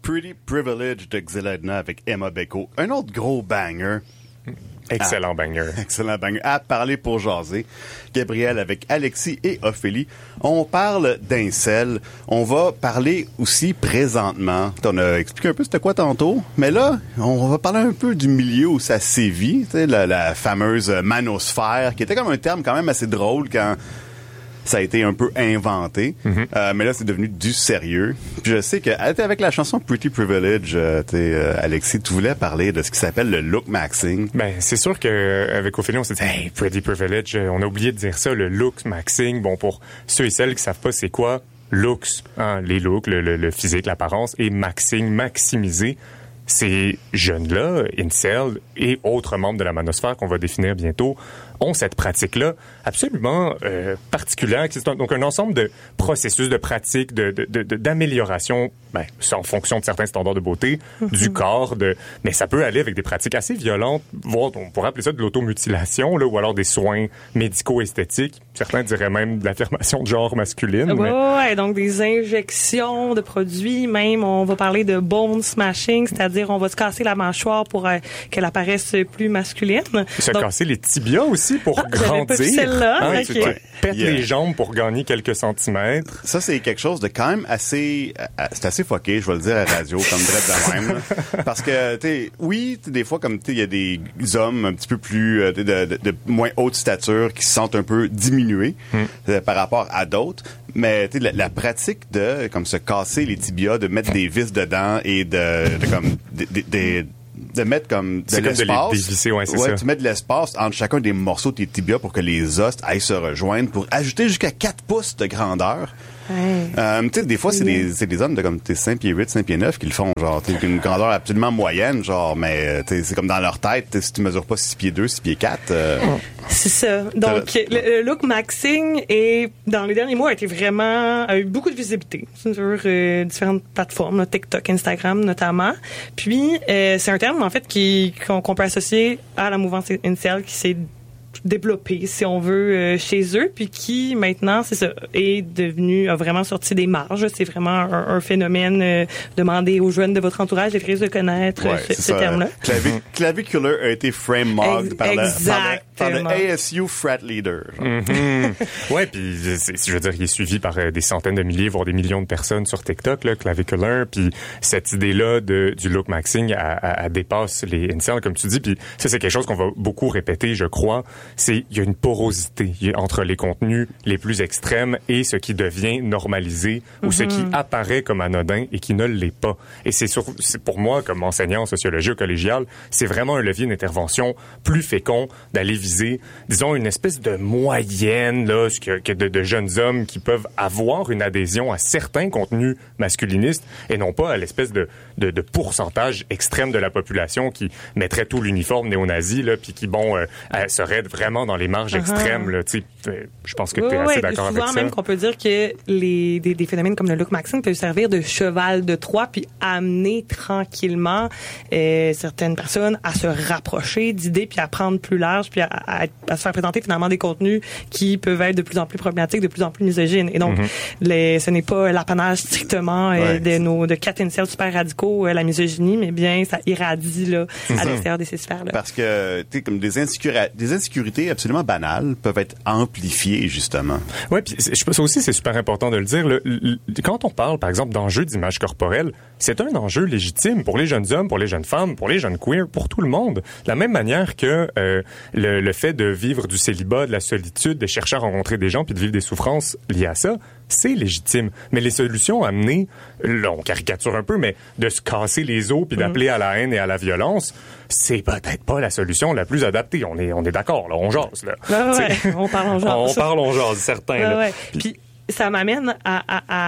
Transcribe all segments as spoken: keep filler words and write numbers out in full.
Pretty Privilege de Xeladna avec Emma Beko. Un autre gros banger. Excellent ah, banger. Excellent banger. À parler pour jaser. Gabriel avec Alexis et Ophélie. On parle d'incel. On va parler aussi présentement. On a expliqué un peu c'était quoi tantôt. Mais là, on va parler un peu du milieu où ça sévit. Tu sais, la, la fameuse manosphère, qui était comme un terme quand même assez drôle quand ça a été un peu inventé. Mm-hmm. Euh, mais là, c'est devenu du sérieux. Puis je sais que avec la chanson Pretty Privilege, euh, euh, Alexis, tu voulais parler de ce qui s'appelle le look maxing. Ben, c'est sûr qu'avec Ophélie, on s'est dit, hey, Pretty Privilege, on a oublié de dire ça, le look maxing. Bon, pour ceux et celles qui savent pas c'est quoi, looks, hein, les looks, le, le, le physique, l'apparence, et maxing, maximiser. Ces jeunes-là, incel et autres membres de la manosphère qu'on va définir bientôt, ont cette pratique-là absolument euh, particulière. C'est un, donc un ensemble de processus, de pratiques, de, de, de, d'amélioration, ben, en fonction de certains standards de beauté, mm-hmm. du corps, de, mais ça peut aller avec des pratiques assez violentes, voire on pourrait appeler ça de l'automutilation, là, ou alors des soins médico-esthétiques. Certains diraient même de l'affirmation de genre masculine. Ouais, mais... ouais, donc des injections de produits, même on va parler de bone smashing, c'est-à-dire on va se casser la mâchoire pour euh, qu'elle apparaisse plus masculine. Se donc, casser les tibias aussi pour ah, grandir. Celle-là. Hein, Okay. tu, tu pètes yeah. les jambes pour gagner quelques centimètres. Ça, c'est quelque chose de quand même assez... Euh, c'est assez fucké, je vais le dire à la radio, comme direct de même. Là. Parce que, tu sais, oui, des fois, comme tu sais, il y a des hommes un petit peu plus... Euh, de, de, de moins haute stature qui se sentent un peu diminués mm. euh, par rapport à d'autres. Mais tu sais, la, la pratique de comme se casser les tibias, de mettre des vis dedans et de, de comme... De, de, de, de mettre comme de c'est l'espace. Comme de les dévisser, ouais, c'est ouais, ça. Tu mets de l'espace entre chacun des morceaux de tes tibias pour que les os aillent se rejoindre, pour ajouter jusqu'à quatre pouces de grandeur. Ouais. Euh, tu sais, des fois, c'est des, c'est des hommes de comme cinq pieds huit, cinq pieds neuf qui le font, genre, t'es une grandeur absolument moyenne, genre, mais t'sais, c'est comme dans leur tête, si tu mesures pas six pieds deux, six pieds quatre. Euh, c'est ça. Donc, le, le look maxing est, dans les derniers mois, a été vraiment, a eu beaucoup de visibilité sur euh, différentes plateformes, là, TikTok, Instagram notamment. Puis, euh, c'est un terme, en fait, qui, qu'on, qu'on peut associer à la mouvance incel qui s'est développé, si on veut, euh, chez eux, puis qui, maintenant, c'est ça, est devenu, a vraiment sorti des marges. C'est vraiment un, un phénomène. Euh, demandez aux jeunes de votre entourage d'être de connaître ouais, ce, ce terme-là. Clavi- clavicular a été frame mogged par, par, par le A S U frat leader. Mm-hmm. ouais, puis je veux dire, il est suivi par euh, des centaines de milliers, voire des millions de personnes sur TikTok, là, clavicular, puis cette idée-là de, du look maxing, elle dépasse les incels, comme tu dis, puis ça, c'est quelque chose qu'on va beaucoup répéter, je crois. C'est il y a une porosité entre les contenus les plus extrêmes et ce qui devient normalisé mm-hmm. ou ce qui apparaît comme anodin et qui ne l'est pas. Et c'est, sur, c'est pour moi, comme enseignant en sociologie au collégial, c'est vraiment un levier d'intervention plus fécond d'aller viser, disons, une espèce de moyenne là, que, que de, de jeunes hommes qui peuvent avoir une adhésion à certains contenus masculinistes et non pas à l'espèce de, de, de pourcentage extrême de la population qui mettrait tout l'uniforme néo-nazi là, puis qui, bon, euh, serait vraiment dans les marges uh-huh. extrêmes. Là, je pense que tu es oui, assez oui, d'accord avec ça. Souvent même qu'on peut dire que les, des, des phénomènes comme le look maxing peuvent servir de cheval de Troie puis amener tranquillement euh, certaines personnes à se rapprocher d'idées puis à prendre plus large puis à, à, à se faire présenter finalement des contenus qui peuvent être de plus en plus problématiques, de plus en plus misogynes. Et donc, mm-hmm. les, ce n'est pas l'apanage strictement euh, ouais. de nos de quatre incels super radicaux, euh, la misogynie, mais bien ça irradie là, à l'extérieur de ces sphères-là. Parce que, tu sais, comme des, insécura- des insécurités absolument banales peuvent être amplifiées, justement. Oui, puis je pense aussi, c'est super important de le dire. Le, le, quand on parle, par exemple, d'enjeux d'image corporelle, c'est un enjeu légitime pour les jeunes hommes, pour les jeunes femmes, pour les jeunes queers, pour tout le monde. De la même manière que euh, le, le fait de vivre du célibat, de la solitude, de chercher à rencontrer des gens puis de vivre des souffrances liées à ça, c'est légitime. Mais les solutions amenées, là, on caricature un peu, mais de se casser les os puis d'appeler mmh. à la haine et à la violence, c'est peut-être pas la solution la plus adaptée. On est, on est d'accord, là, on jase, là. Ah ouais, on parle, on jase. On parle, on jase, certains, ah là. Ouais. Puis, puis ça m'amène à,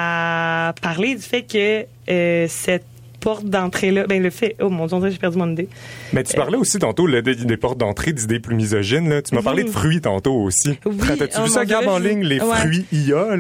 à, à parler du fait que euh, cette porte d'entrée-là, ben le fait, oh mon Dieu, j'ai perdu mon idée. Mais tu parlais euh, aussi tantôt là, des, des portes d'entrée d'idées plus misogynes, là. Tu m'as mmh. parlé de fruits tantôt aussi. Oui. T'as-tu oh vu ça, Gab, en ligne, les ouais. fruits I A, là?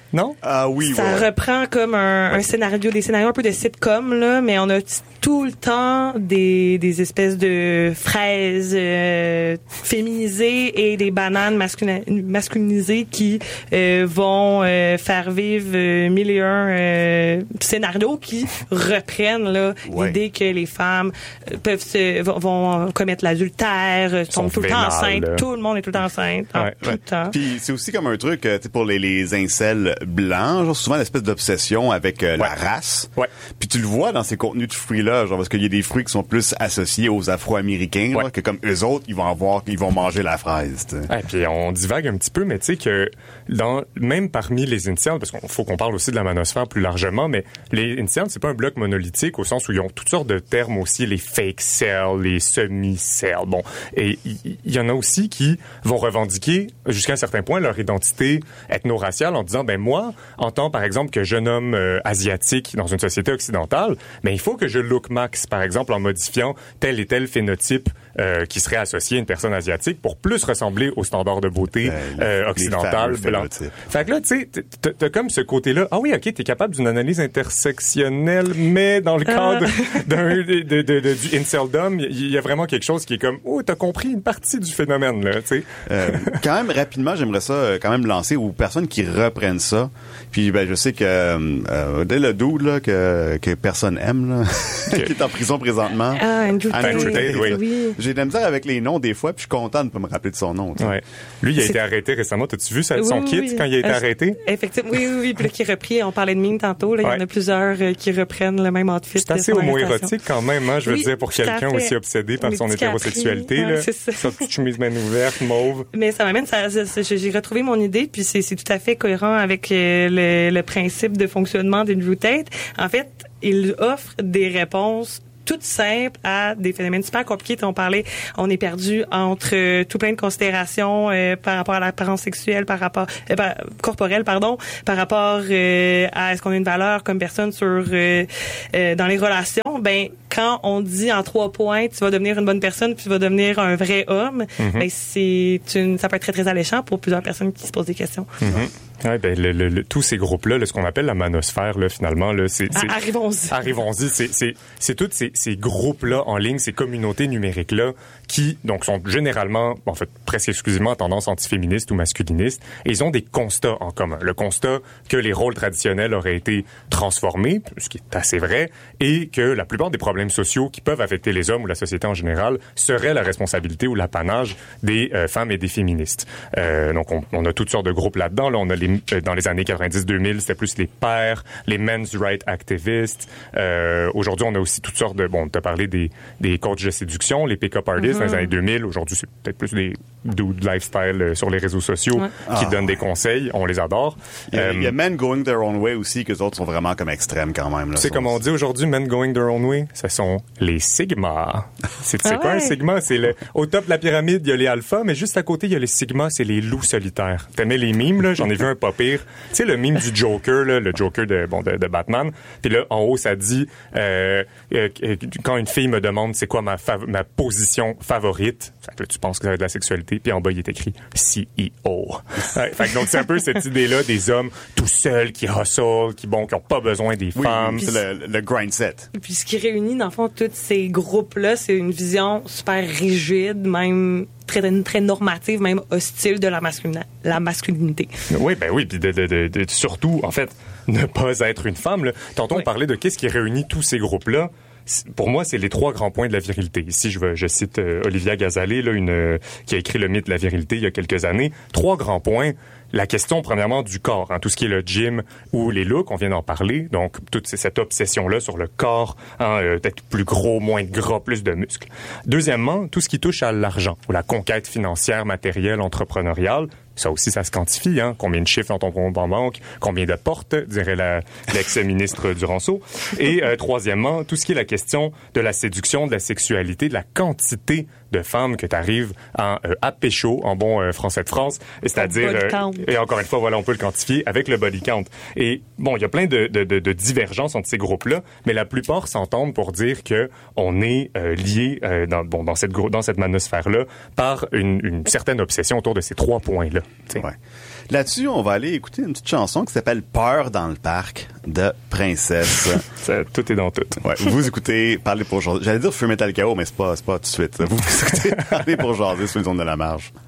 Non? Ah oui, Ça ouais. reprend comme un, un scénario, des scénarios un peu de sitcom, là, mais on a t- tout le temps des, des espèces de fraises euh, féminisées et des bananes masculin- masculinisées qui euh, vont euh, faire vivre euh, mille et un euh, scénarios qui reprennent là, Ouais. l'idée que les femmes euh, peuvent se, vont, vont commettre l'adultère, euh, Sont sont tout le temps vénales, enceintes, là. tout le monde est tout le temps enceinte, en Ouais, tout ouais. le temps. Puis c'est aussi comme un truc, euh, tu sais, pour les, les incels blancs, genre souvent l'espèce d'obsession avec euh, la Ouais. race. Ouais. Puis tu le vois dans ces contenus de fruits-là, genre parce qu'il y a des fruits qui sont plus associés aux Afro-Américains, Ouais. là, que comme eux autres, ils vont avoir, ils vont manger la fraise. tu sais. Et puis on divague un petit peu, mais tu sais que dans même parmi les incels, parce qu'il faut qu'on parle aussi de la manosphère plus largement, mais les incels, c'est pas un bloc monolithique au sens où ils ont toutes sortes de termes aussi, les fake cells, les semi-cells. Bon, et il y, y en a aussi qui vont revendiquer jusqu'à un certain point leur identité ethno-raciale en disant, ben moi, en tant par exemple que jeune homme euh, asiatique dans une société occidentale, ben il faut que je look max, par exemple en modifiant tel et tel phénotype euh, qui serait associé à une personne asiatique pour plus ressembler aux standards de beauté Ben, euh, les occidentales, fameux blancs. phénotypes. Fait que là, tu sais, t'as- t'as comme ce côté-là. Ah oui, ok, t'es capable d'une analyse intersectionnelle, mais dans le cadre d'un de, de, de, de- du inceldom, il y a vraiment quelque chose qui est comme, oh, t'as compris une partie du phénomène, là, tu sais. Euh, quand même rapidement, j'aimerais ça euh, quand même lancer aux personnes qui reprennent ça. Puis ben je sais que euh, dès le dude là que que personne aime là, qui est en prison présentement. Ah, Andrew Tate. Andrew Tate, oui. oui. J'ai de la misère avec les noms des fois, puis je suis content de ne pas me rappeler de son nom. tu sais. Ouais. Lui, il a C'est- été arrêté récemment. T'as-tu vu ça, son Oui, kit oui. quand il a été Euh, arrêté? Effectivement, oui, oui, oui. Puis là, qui est repris, on parlait de mime tantôt, là, il y en Ouais. a plusieurs euh, qui reprennent le même outfit. C'est assez de son arrestation. homo-érotique quand même, hein, je veux Oui, dire, pour tout à quelqu'un fait. aussi obsédé par Les son petits hétérosexualité, capris, là. ouais, c'est ça. Sa petite chemise main ouverte, mauve. Mais ça m'amène, ça, ça- ça- j'ai retrouvé mon idée, puis c'est c'est tout à fait cohérent avec euh, le, le principe de fonctionnement d'Andrew Tate. En fait, il offre des réponses toutes simples à des phénomènes super compliqués. On parlait, on est perdu entre euh, tout plein de considérations euh, par rapport à l'apparence sexuelle, par rapport euh, par- corporelle, pardon, par rapport euh, à est-ce qu'on a une valeur comme personne sur euh, euh, dans les relations. Ben quand on dit en trois points, tu vas devenir une bonne personne, puis tu vas devenir un vrai homme, ben c'est une, ça peut être très très alléchant pour plusieurs personnes qui se posent des questions. Ouais, ben, le, le, le- tous ces groupes-là, là, ce qu'on appelle la manosphère, là, finalement, là, c'est, c'est- Ah, arrivons-y. Arrivons-y, c'est, c'est, c'est tous ces, ces groupes-là en ligne, ces communautés numériques-là, qui, donc, sont généralement, en fait, presque exclusivement à tendance antiféministe ou masculiniste, et ils ont des constats en commun. Le constat que les rôles traditionnels auraient été transformés, ce qui est assez vrai, et que la plupart des problèmes sociaux qui peuvent affecter les hommes ou la société en général seraient la responsabilité ou l'apanage des euh, femmes et des féministes. Euh, donc, on, on a toutes sortes de groupes là-dedans. Là, on a les, euh, dans les années quatre-vingt-dix deux mille, c'était plus les pères, les men's rights activists. Euh, aujourd'hui, on a aussi toutes sortes de... Bon, tu as parlé des, des coachs de séduction, les pick-up artists mm-hmm. dans les années deux mille. Aujourd'hui, c'est peut-être plus des dudes lifestyle euh, sur les réseaux sociaux Ouais. qui Ah, donnent des ouais. conseils. On les adore. Il y, a, Euh, il y a Men Going Their Own Way aussi, que les autres sont vraiment comme extrêmes quand même. Là, Tu sais sont- comment on dit aujourd'hui, men going their own way? Ce sont les sigma. C'est c'est Ah quoi un ouais? sigma? C'est le, au top de la pyramide, il y a les alphas, mais juste à côté, il y a les sigma, c'est les loups solitaires. T'aimais les mimes, là? J'en ai vu un pas pire. Tu sais, le mime du Joker, là, le Joker de, bon, de, de Batman. Puis là, en haut, ça dit, euh, euh, quand une fille me demande c'est quoi ma, fav- ma position favorite, fait que là, tu penses que ça va être de la sexualité, puis en bas, il est écrit C E O. Ouais, fait que donc, c'est un peu cette idée-là des hommes tout seuls qui hustle, qui, bon, qui ont pas besoin des Oui, femmes. c'est le, le grind set. Puis ce qui réunit, dans le fond, tous ces groupes-là, c'est une vision super rigide, même très, très normative, même hostile de la, masculina- la masculinité. Oui, ben oui, puis de, de, de, de- surtout, en fait, ne pas être une femme. Là. Tantôt, Oui. on parlait de qu'est-ce qui réunit tous ces groupes-là. C'est- Pour moi, c'est les trois grands points de la virilité. Ici, je, veux, je cite euh, Olivia Gazalé, là, une, euh, qui a écrit Le mythe de la virilité il y a quelques années. Trois grands points. La question, premièrement, du corps, hein, tout ce qui est le gym ou les looks, on vient d'en parler. Donc, toute c- cette obsession-là sur le corps, hein, euh, peut-être plus gros, moins de gras, plus de muscles. Deuxièmement, tout ce qui touche à l'argent ou la conquête financière, matérielle, entrepreneuriale. Ça aussi, ça se quantifie, hein. Combien de chiffres dans ton compte en banque, combien de portes, dirait la, l'ex-ministre Duranceau. Et euh, troisièmement, tout ce qui est la question de la séduction, de la sexualité, de la quantité de femmes que tu arrives à, euh, à pécho, en bon euh, français de France, et c'est-à-dire... body count. et encore une fois, voilà, on peut le quantifier avec le body count. Et bon, il y a plein de, de, de, de divergences entre ces groupes-là, mais la plupart s'entendent pour dire que on est euh, lié euh, dans, bon, dans cette gro- dans cette manosphère-là par une, une certaine obsession autour de ces trois points-là. T'sais. Ouais. Là-dessus, on va aller écouter une petite chanson qui s'appelle Peur dans le parc de Princesse. Ça, tout est dans tout. Ouais, vous écoutez Parler pour jaser. J'allais dire Feu Metal Chaos, mais c'est pas, c'est pas tout de suite. Vous écoutez Parler pour jaser sur les ondes de la marge.